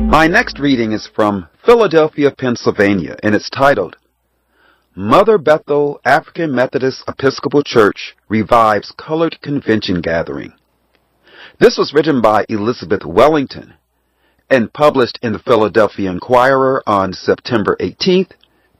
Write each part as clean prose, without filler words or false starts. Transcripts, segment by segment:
My next reading is from Philadelphia, Pennsylvania, and it's titled, Mother Bethel African Methodist Episcopal Church Revives Colored Convention Gathering. This was written by Elizabeth Wellington and published in the Philadelphia Inquirer on September 18th,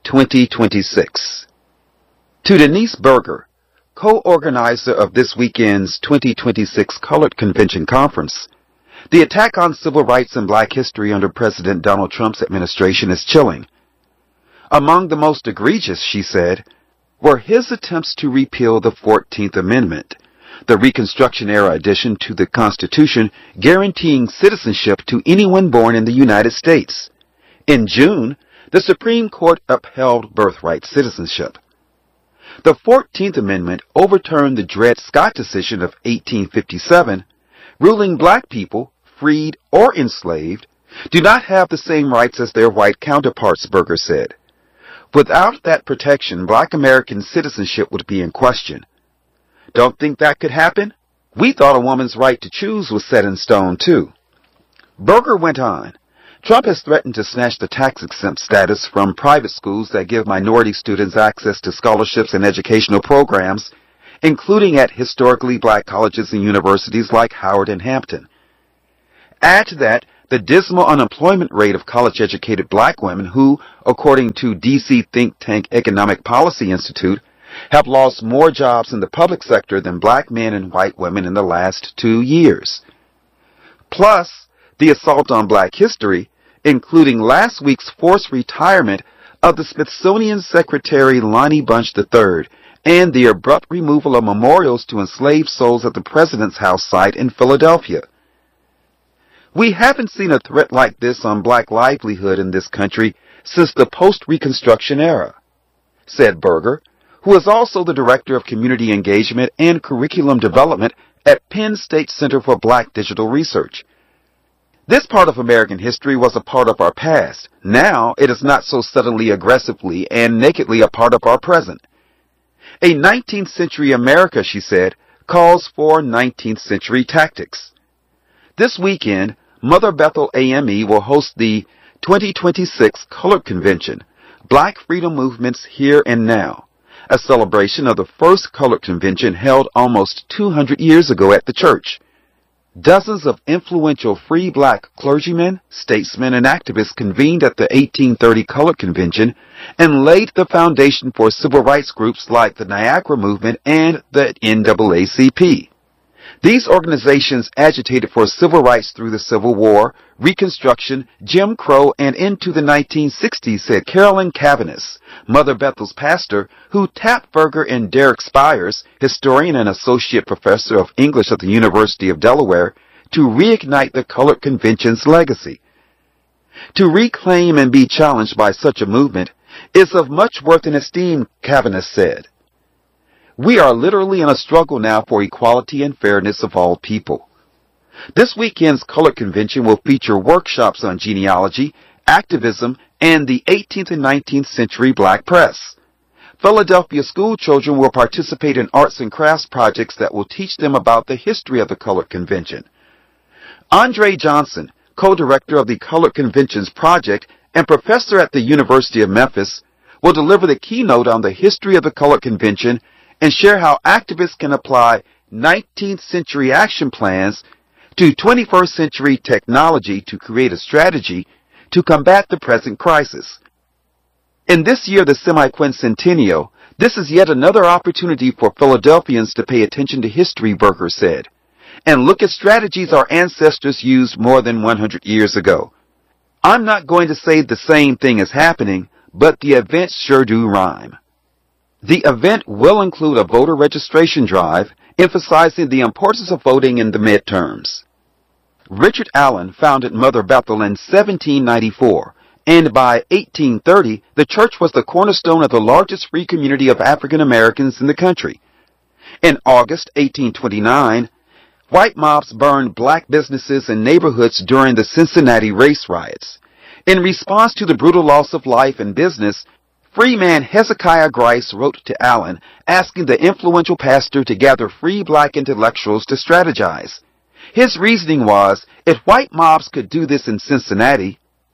2026. To Denise Berger, co-organizer of this weekend's 2026 Colored Convention Conference, the attack on civil rights and black history under President Donald Trump's administration is chilling. Among the most egregious, she said, were his attempts to repeal the 14th Amendment, the Reconstruction-era addition to the Constitution guaranteeing citizenship to anyone born in the United States. In June, the Supreme Court upheld birthright citizenship. The 14th Amendment overturned the Dred Scott decision of 1857, ruling black people, freed or enslaved, do not have the same rights as their white counterparts, Berger said. Without that protection, black American citizenship would be in question. Don't think that could happen? We thought a woman's right to choose was set in stone, too. Berger went on. Trump has threatened to snatch the tax-exempt status from private schools that give minority students access to scholarships and educational programs, including at historically black colleges and universities like Howard and Hampton. Add to that the dismal unemployment rate of college-educated black women who, according to D.C. think tank Economic Policy Institute, have lost more jobs in the public sector than black men and white women in the last 2 years. Plus, the assault on black history, including last week's forced retirement of the Smithsonian Secretary Lonnie Bunch III and the abrupt removal of memorials to enslaved souls at the President's House site in Philadelphia. We haven't seen a threat like this on black livelihood in this country since the post-Reconstruction era, said Berger, who is also the Director of Community Engagement and Curriculum Development at Penn State Center for Black Digital Research. This part of American history was a part of our past. Now it is not so subtly, aggressively, and nakedly a part of our present. A 19th century America, she said, calls for 19th century tactics. This weekend, Mother Bethel AME will host the 2026 Colored Convention, Black Freedom Movements Here and Now, a celebration of the first colored convention held almost 200 years ago at the church. Dozens of influential free black clergymen, statesmen, and activists convened at the 1830 Colored Convention and laid the foundation for civil rights groups like the Niagara Movement and the NAACP. These organizations agitated for civil rights through the Civil War, Reconstruction, Jim Crow, and into the 1960s, said Carolyn Cavanis, Mother Bethel's pastor, who tapped Berger and Derek Spires, historian and associate professor of English at the University of Delaware, to reignite the Colored Convention's legacy. To reclaim and be challenged by such a movement is of much worth and esteem, Cavanis said. We are literally in a struggle now for equality and fairness of all people. This weekend's Colored Convention will feature workshops on genealogy, activism, and the 18th and 19th century black press. Philadelphia school children will participate in arts and crafts projects that will teach them about the history of the Colored Convention. Andre Johnson, co-director of the Colored Conventions Project and professor at the University of Memphis, will deliver the keynote on the history of the Colored Convention and share how activists can apply 19th century action plans to 21st century technology to create a strategy to combat the present crisis. In this year, the semi-quincentennial, this is yet another opportunity for Philadelphians to pay attention to history, Berger said, and look at strategies our ancestors used more than 100 years ago. I'm not going to say the same thing is happening, but the events sure do rhyme. The event will include a voter registration drive, emphasizing the importance of voting in the midterms. Richard Allen founded Mother Bethel in 1794, and by 1830, the church was the cornerstone of the largest free community of African Americans in the country. In August 1829, white mobs burned black businesses and neighborhoods during the Cincinnati race riots. In response to the brutal loss of life and business, Freeman Hezekiah Grice wrote to Allen asking the influential pastor to gather free black intellectuals to strategize. His reasoning was, if white mobs could do this in Cincinnati,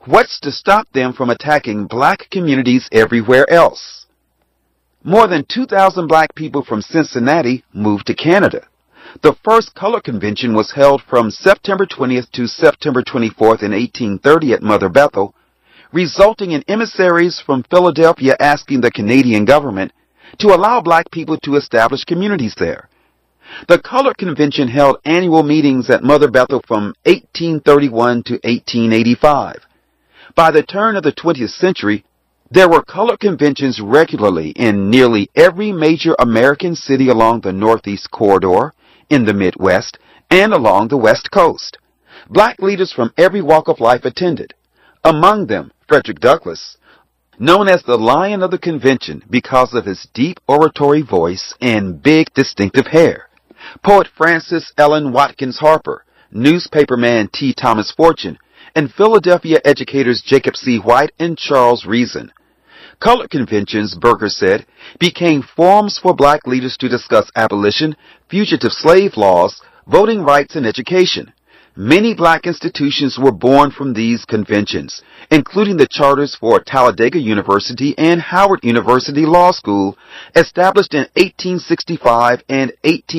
What's to stop them from attacking black communities everywhere else? More than 2,000 black people from Cincinnati moved to Canada. The first color convention was held from September 20th to September 24th in 1830 at Mother Bethel, resulting in emissaries from Philadelphia asking the Canadian government to allow black people to establish communities there. The color convention held annual meetings at Mother Bethel from 1831 to 1885. By the turn of the 20th century, there were color conventions regularly in nearly every major American city along the Northeast Corridor, in the Midwest, and along the West Coast. Black leaders from every walk of life attended. Among them, Frederick Douglass, known as the Lion of the Convention because of his deep oratory voice and big distinctive hair. Poet Francis Ellen Watkins Harper, newspaperman T. Thomas Fortune, and Philadelphia educators Jacob C. White and Charles Reason. Color conventions, Berger said, became forums for black leaders to discuss abolition, fugitive slave laws, voting rights, and education. Many black institutions were born from these conventions, including the charters for Talladega University and Howard University Law School, established in 1865 and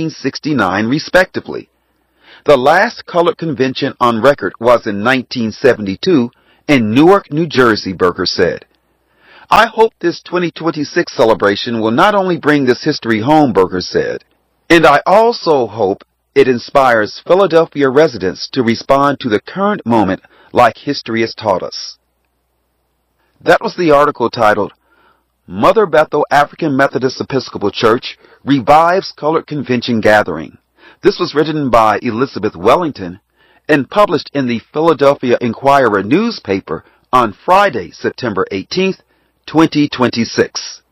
1869 respectively. The last colored convention on record was in 1972 in Newark, New Jersey, Berger said. I hope this 2026 celebration will not only bring this history home, Berger said, and I also hope it inspires Philadelphia residents to respond to the current moment like history has taught us. That was the article titled, Mother Bethel African Methodist Episcopal Church Revives Colored Convention Gathering. This was written by Elizabeth Wellington and published in the Philadelphia Inquirer newspaper on Friday, September 18th, 2026.